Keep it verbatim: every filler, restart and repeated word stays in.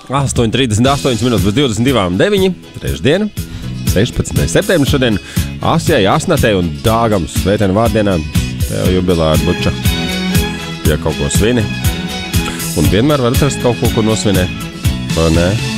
astoņi trīsdesmit astoņas minūtes bez divdesmit divām deviņi. Trešdiena, sešpadsmitais septembris šodien. Asjai, Asnatei un Dāgam svētdienu vārdienā. Tev jubilāri, buča. Ja kaut ko svini. Un vienmēr var atrast kaut ko, ko nosvinēt. Vai ne?